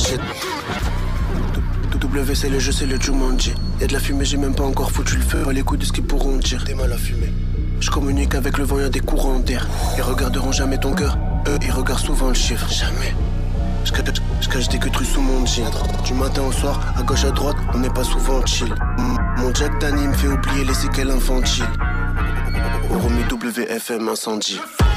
jet. W c'est le jeu, c'est le Jumanji. Y'a de la fumée, j'ai même pas encore foutu le feu. Pas les coups de ce qu'ils pourront dire. T'es mal à fumer. Je communique avec le vent, y'a des courants d'air. Ils regarderont jamais ton cœur, eux ils regardent souvent le chiffre. Jamais. Je cache des queues sous mon jean. Du matin au soir, à gauche à droite, on n'est pas souvent chill. Mon Jack Danny me fait oublier les séquelles infantiles. Oromi WFM incendie.